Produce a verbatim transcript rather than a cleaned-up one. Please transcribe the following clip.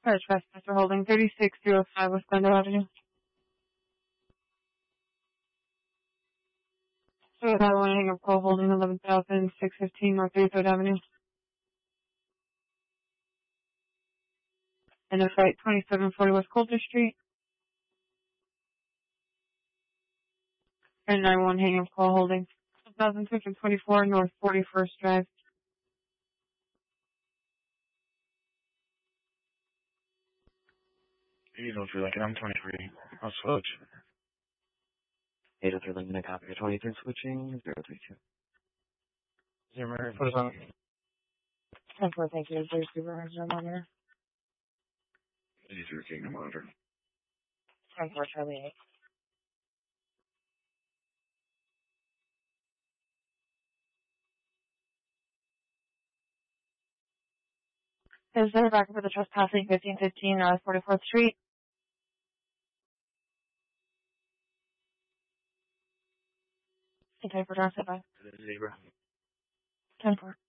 For trespasser holding thirty-six oh five West Glendale Avenue. So I want to hang up call holding eleven thousand six fifteen North thirty-third Avenue. And a flight twenty-seven forty West Coulter Street. And nine one hang up call holding one thousand two hundred twenty-four North forty-first Drive. eight oh three Lincoln, I'm twenty-three. I'll switch. eight oh three Lincoln, I copy your twenty-three switching, zero three two. Zero, put us on. ten four, thank you. There's super monitor. eighty-three Kingdom Monitor. ten four, Charlie eight. Is there a backup for the trespassing fifteen fifteen North forty-fourth Street? ten four, Johnson, bye. Zebra. ten four.